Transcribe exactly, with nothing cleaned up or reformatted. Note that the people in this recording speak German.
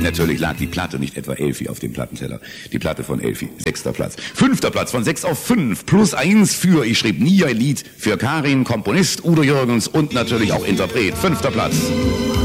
Natürlich lag die Platte nicht etwa Elfi auf dem Plattenteller. Die Platte von Elfi, sechster Platz. Fünfter Platz, von sechs auf fünf, plus eins für, ich schrieb nie ein Lied, für Karin, Komponist, Udo Jürgens und natürlich auch Interpret. Fünfter Platz.